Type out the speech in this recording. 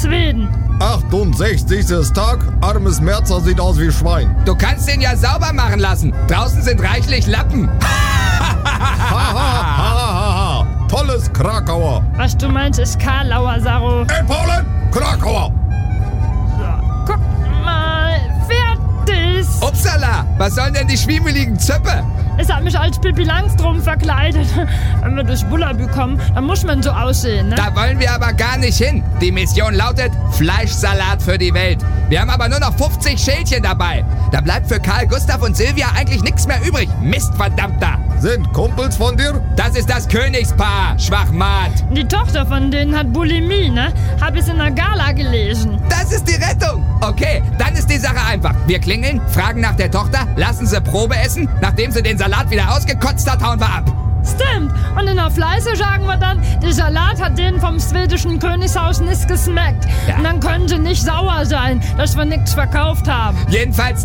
Schweden. 68. Tag, armes Merzer sieht aus wie Schwein. Du kannst den ja sauber machen lassen. Draußen sind reichlich Lappen. Ha. Tolles Krakauer. Was du meinst, ist Karlauer, Saro. Ey, Paulin, Krakauer. So, guck mal, fertig. Upsala, was sollen denn die schwiemeligen Zöpfe? Es hat mich als Pippi Langstrumpf verkleidet. Wenn wir durch Bullabü kommen, dann muss man so aussehen, ne? Da wollen wir aber gar nicht hin. Die Mission lautet Fleischsalat für die Welt. Wir haben aber nur noch 50 Schälchen dabei. Da bleibt für Karl, Gustav und Silvia eigentlich nichts mehr übrig. Mist, verdammter. Sind Kumpels von dir? Das ist das Königspaar, Schwachmat. Die Tochter von denen hat Bulimie, ne? Hab ich's in der Gala gelesen. Das ist die Rettung. Okay, dann ist die Sache einfach. Wir klingeln, fragen nach der Tochter, lassen sie Probe essen. Nachdem sie den Salat wieder ausgekotzt hat, hauen wir ab. Stimmt. Und in der Fleiße sagen wir dann, der Salat hat denen vom schwedischen Königshaus nicht geschmeckt. Ja. Und dann können sie nicht sauer sein, dass wir nichts verkauft haben. Jedenfalls